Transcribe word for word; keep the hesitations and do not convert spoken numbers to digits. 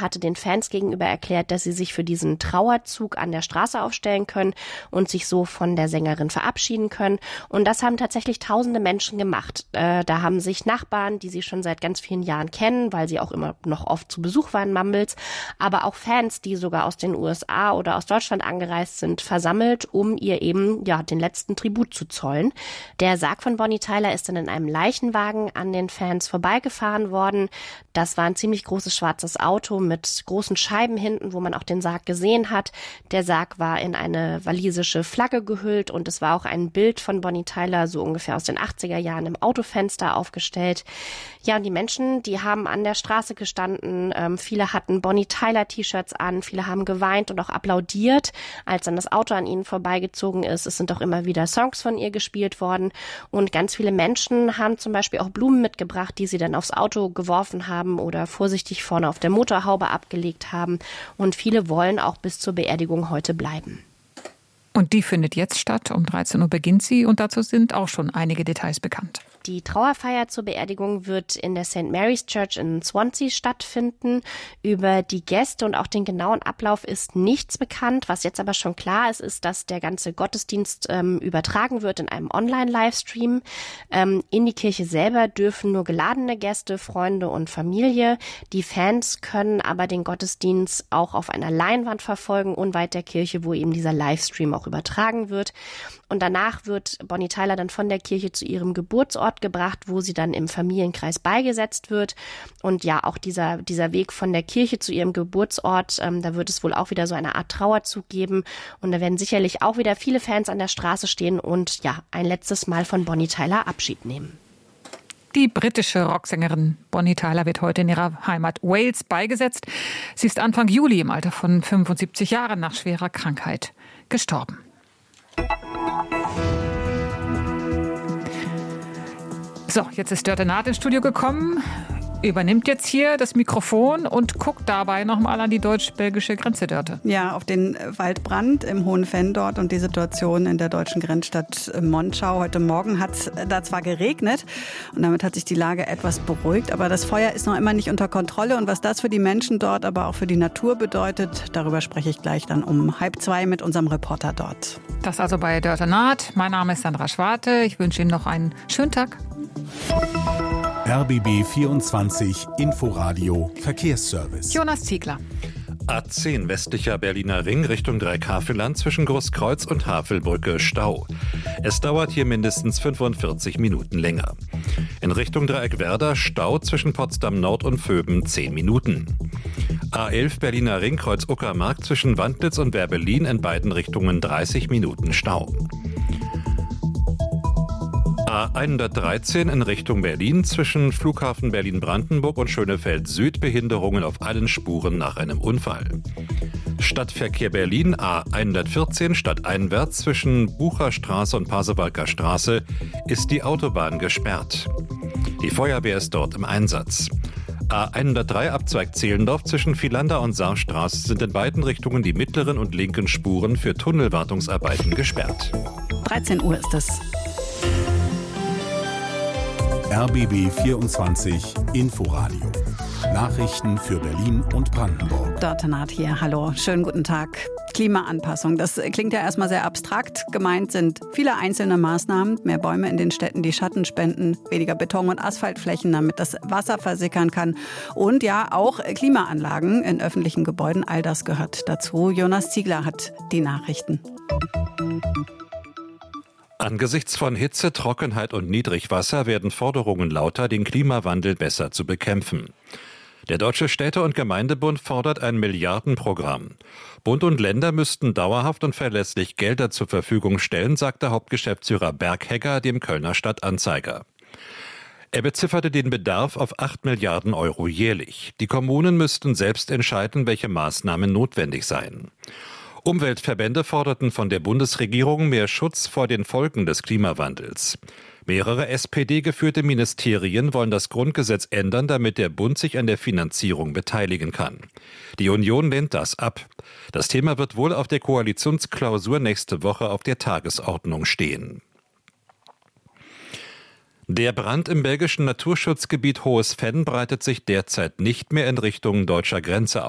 hatte den Fans gegenüber erklärt, dass sie sich für diesen Trauerzug an der Straße aufstellen können und sich so von der Sängerin verabschieden können. Und das haben tatsächlich tausende Menschen gemacht. Äh, da haben sich Nachbarn, die sie schon seit ganz vielen Jahren kennen, weil sie auch immer noch oft zu Besuch waren, Mumbles, aber auch Fans, die sogar aus den U S A oder aus Deutschland angereist sind, versammelt, um ihr eben ja den letzten Tribut zu zollen. Der Sarg von Bonnie Tyler ist dann in einem Leichenwagen an den Fans vorbeigefahren worden. Das war ein ziemlich großes schwarzes Auto mit großen Scheiben hinten, wo man auch den Sarg gesehen hat. Der Sarg war in eine walisische Flagge gehüllt und es war auch ein Bild von Bonnie Tyler so ungefähr aus den achtziger Jahren im Autofenster aufgestellt. Ja, und die Menschen, die haben an der Straße gestanden. Ähm, viele hatten Bonnie Tyler T-Shirts an, viele haben geweint und auch applaudiert, als dann das Auto an ihnen vorbeigezogen ist. Es sind auch immer wieder Songs von ihr gespielt worden und ganz viele Menschen haben zum Beispiel auch Blumen mitgebracht, die sie dann aufs Auto geworfen haben oder vorsichtig vorne auf der Motorhaube abgelegt haben. Und viele wollen auch bis zur Beerdigung heute bleiben. Und die findet jetzt statt. Um dreizehn Uhr beginnt sie und dazu sind auch schon einige Details bekannt. Die Trauerfeier zur Beerdigung wird in der Saint Mary's Church in Swansea stattfinden. Über die Gäste und auch den genauen Ablauf ist nichts bekannt. Was jetzt aber schon klar ist, ist, dass der ganze Gottesdienst ähm, übertragen wird in einem Online-Livestream. Ähm, in die Kirche selber dürfen nur geladene Gäste, Freunde und Familie. Die Fans können aber den Gottesdienst auch auf einer Leinwand verfolgen, unweit der Kirche, wo eben dieser Livestream auch übertragen wird. Und danach wird Bonnie Tyler dann von der Kirche zu ihrem Geburtsort gebracht, wo sie dann im Familienkreis beigesetzt wird. Und ja, auch dieser, dieser Weg von der Kirche zu ihrem Geburtsort, ähm, da wird es wohl auch wieder so eine Art Trauerzug geben. Und da werden sicherlich auch wieder viele Fans an der Straße stehen und ja, ein letztes Mal von Bonnie Tyler Abschied nehmen. Die britische Rocksängerin Bonnie Tyler wird heute in ihrer Heimat Wales beigesetzt. Sie ist Anfang Juli im Alter von fünfundsiebzig Jahren nach schwerer Krankheit gestorben. So, jetzt ist Dörte Naht ins Studio gekommen, übernimmt jetzt hier das Mikrofon und guckt dabei nochmal an die deutsch-belgische Grenze, Dörte. Ja, auf den Waldbrand im Hohen Venn dort und die Situation in der deutschen Grenzstadt Monschau. Heute Morgen hat es da zwar geregnet und damit hat sich die Lage etwas beruhigt, aber das Feuer ist noch immer nicht unter Kontrolle und was das für die Menschen dort, aber auch für die Natur bedeutet, darüber spreche ich gleich dann um halb zwei mit unserem Reporter dort. Das also bei Dörte Naht. Mein Name ist Sandra Schwarte. Ich wünsche Ihnen noch einen schönen Tag. R B B vierundzwanzig Inforadio Verkehrsservice. Jonas Ziegler. A zehn westlicher Berliner Ring Richtung Dreieckhavelland zwischen Großkreuz und Havelbrücke Stau. Es dauert hier mindestens fünfundvierzig Minuten länger. In Richtung Dreieckwerder Stau zwischen Potsdam Nord und Vöben zehn Minuten. A elf Berliner Ring Kreuz Uckermark zwischen Wandlitz und Werbelin in beiden Richtungen dreißig Minuten Stau. A hundertdreizehn in Richtung Berlin zwischen Flughafen Berlin-Brandenburg und Schönefeld Süd Behinderungen auf allen Spuren nach einem Unfall. Stadtverkehr Berlin A hundertvierzehn stadteinwärts zwischen Bucherstraße und Pasewalker Straße ist die Autobahn gesperrt. Die Feuerwehr ist dort im Einsatz. A hundertdrei Abzweig Zehlendorf zwischen Vielander und Saarstraße sind in beiden Richtungen die mittleren und linken Spuren für Tunnelwartungsarbeiten gesperrt. dreizehn Uhr ist es. R B B vierundzwanzig Inforadio. Nachrichten für Berlin und Brandenburg. Dörte Naht hier, hallo, schönen guten Tag. Klimaanpassung, das klingt ja erstmal sehr abstrakt. Gemeint sind viele einzelne Maßnahmen, mehr Bäume in den Städten, die Schatten spenden, weniger Beton- und Asphaltflächen, damit das Wasser versickern kann. Und ja, auch Klimaanlagen in öffentlichen Gebäuden, all das gehört dazu. Jonas Ziegler hat die Nachrichten. Angesichts von Hitze, Trockenheit und Niedrigwasser werden Forderungen lauter, den Klimawandel besser zu bekämpfen. Der Deutsche Städte- und Gemeindebund fordert ein Milliardenprogramm. Bund und Länder müssten dauerhaft und verlässlich Gelder zur Verfügung stellen, sagte Hauptgeschäftsführer Berghegger dem Kölner Stadtanzeiger. Er bezifferte den Bedarf auf acht Milliarden Euro jährlich. Die Kommunen müssten selbst entscheiden, welche Maßnahmen notwendig seien. Umweltverbände forderten von der Bundesregierung mehr Schutz vor den Folgen des Klimawandels. Mehrere S P D-geführte Ministerien wollen das Grundgesetz ändern, damit der Bund sich an der Finanzierung beteiligen kann. Die Union lehnt das ab. Das Thema wird wohl auf der Koalitionsklausur nächste Woche auf der Tagesordnung stehen. Der Brand im belgischen Naturschutzgebiet Hohes Venn breitet sich derzeit nicht mehr in Richtung deutscher Grenze aus.